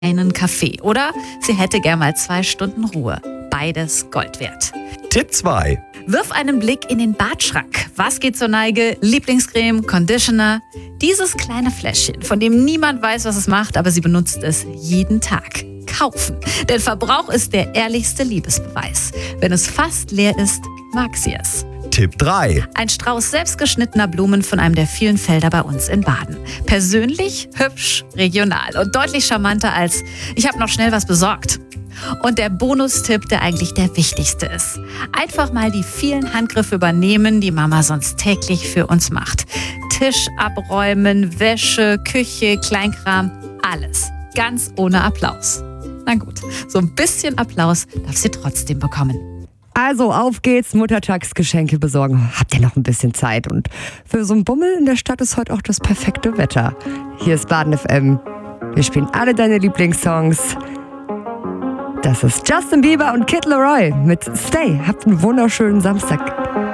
einen Kaffee. Oder sie hätte gern mal 2 Stunden Ruhe. Beides Gold wert. Tipp 2. Wirf einen Blick in den Badschrank. Was geht zur Neige? Lieblingscreme, Conditioner. Dieses kleine Fläschchen, von dem niemand weiß, was es macht, aber sie benutzt es jeden Tag. Kaufen. Denn Verbrauch ist der ehrlichste Liebesbeweis. Wenn es fast leer ist, mag sie es. Tipp 3. Ein Strauß selbstgeschnittener Blumen von einem der vielen Felder bei uns in Baden. Persönlich, hübsch, regional und deutlich charmanter als „Ich habe noch schnell was besorgt". Und der Bonustipp, der eigentlich der wichtigste ist. Einfach mal die vielen Handgriffe übernehmen, die Mama sonst täglich für uns macht. Tisch abräumen, Wäsche, Küche, Kleinkram, alles. Ganz ohne Applaus. Na gut, so ein bisschen Applaus darf sie trotzdem bekommen. Also auf geht's, Muttertagsgeschenke besorgen. Habt ihr noch ein bisschen Zeit? Und für so einen Bummel in der Stadt ist heute auch das perfekte Wetter. Hier ist Baden FM. Wir spielen alle deine Lieblingssongs. Das ist Justin Bieber und Kid Laroi mit Stay. Habt einen wunderschönen Samstag.